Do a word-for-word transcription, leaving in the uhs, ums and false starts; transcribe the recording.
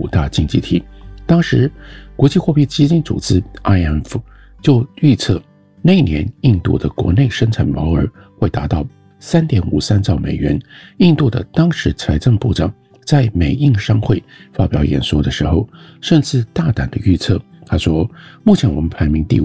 五大经济体。当时国际货币基金组织 I M F 就预测那一年印度的国内生产毛额会达到 三点五三兆美元。印度的当时财政部长在美印商会发表演说的时候，甚至大胆的预测，他说目前我们排名第五